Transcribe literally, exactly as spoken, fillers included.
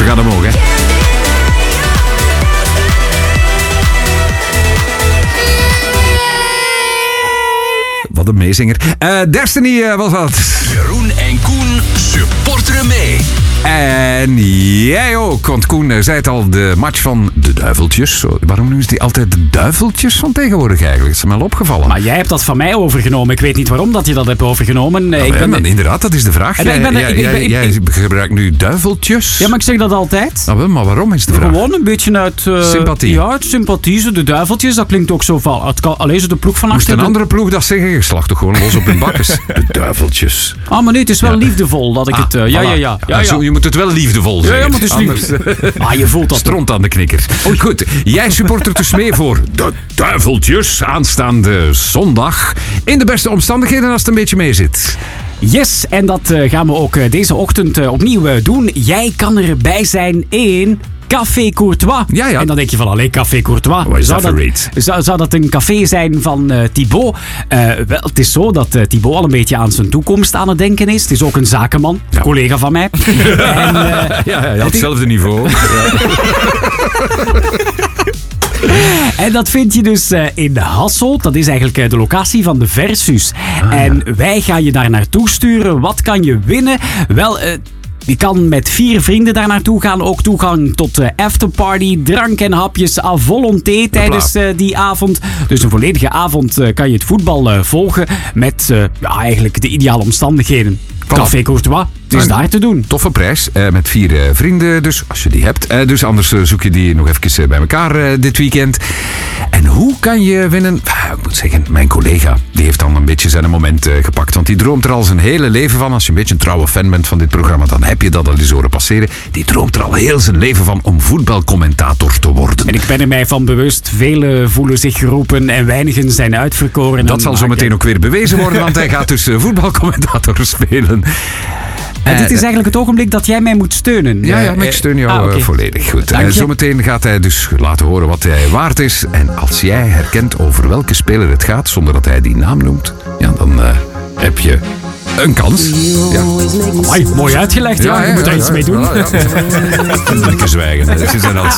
gaan omhoog, hè. Wat een meezinger. Uh, Destiny uh, was dat. Jeroen en Koen supporteren mee. En jij ook, want Koen zei het al, de match van de Duiveltjes. Waarom noemen ze die altijd de Duiveltjes van tegenwoordig eigenlijk? Dat is me al opgevallen. Maar jij hebt dat van mij overgenomen. Ik weet niet waarom dat je dat hebt overgenomen. Nou, ik ben... ja, inderdaad, dat is de vraag. Jij, ben, jij, ik, jij, ik, jij ik, gebruikt nu Duiveltjes. Ja, maar ik zeg dat altijd. Nou, maar waarom is de vraag? Gewoon een beetje uit... Uh, sympathie. Ja, uit sympathie. De Duiveltjes, dat klinkt ook zo van... Alleen zo de ploeg van achter. Moest een andere ploeg dat zeggen? Je slacht toch gewoon los op hun bakkes. De Duiveltjes. Ah, maar nee, het is wel ja. liefdevol dat ik ah, het... Uh, ja, voilà. ja, ja, ja, ja, ja. Zo, je moet het wel liefdevol zeggen. Ja, ja, maar het is lief. Ah, je voelt dat. Stront aan de knikker. Oh, goed, jij supportert dus mee voor de Duiveltjes aanstaande zondag. In de beste omstandigheden als het een beetje mee zit. Yes, en dat uh, gaan we ook uh, deze ochtend uh, opnieuw uh, doen. Jij kan erbij zijn in... Café Courtois. Ja, ja. En dan denk je van, allee, Café Courtois. Wat is zou, dat dat, zou, zou dat een café zijn van uh, Thibaut? Uh, wel, het is zo dat uh, Thibaut al een beetje aan zijn toekomst aan het denken is. Het is ook een zakenman, ja. collega van mij. en, uh, ja, ja, je had hetzelfde niveau. En dat vind je dus uh, in Hasselt. Dat is eigenlijk uh, de locatie van de Versus. Ah, en ja. wij gaan je daar naartoe sturen. Wat kan je winnen? Wel... Uh, Je kan met vier vrienden daar naartoe gaan. Ook toegang tot de afterparty. Drank en hapjes à volonté tijdens uh, die avond. Dus een volledige avond uh, kan je het voetbal uh, volgen. Met uh, ja, eigenlijk de ideale omstandigheden. Café Courtois. Het is daar te doen. Toffe prijs. Uh, met vier uh, vrienden dus. Als je die hebt. Uh, dus anders uh, zoek je die nog even uh, bij elkaar uh, dit weekend. En hoe kan je winnen? Uh, ik moet zeggen, mijn collega die heeft dan een beetje zijn moment uh, gepakt. Want die droomt er al zijn hele leven van. Als je een beetje een trouwe fan bent van dit programma, dan heb je dat al eens horen passeren. Die droomt er al heel zijn leven van om voetbalcommentator te worden. En ik ben er mij van bewust. Velen voelen zich geroepen en weinigen zijn uitverkoren. Dat zal zo meteen ook weer bewezen worden. Want hij gaat dus uh, voetbalcommentator spelen. En dit is eigenlijk het ogenblik dat jij mij moet steunen. Ja, ja, maar ik steun jou ah, okay. volledig. Goed. Uh, zometeen gaat hij dus laten horen wat hij waard is. En als jij herkent over welke speler het gaat, zonder dat hij die naam noemt, ja, dan uh, heb je een kans. Ja. Amai, mooi uitgelegd. Ja, ja, je moet er ja, iets ja, mee doen. Ja, ja. Lekker zwijgen. Ze zijn als